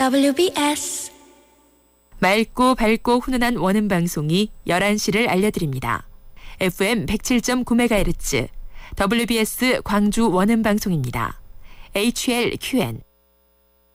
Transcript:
WBS 맑고 밝고 훈훈한 원음 방송이 11시를 알려드립니다. FM 107.9MHz WBS 광주 원음 방송입니다. HLQN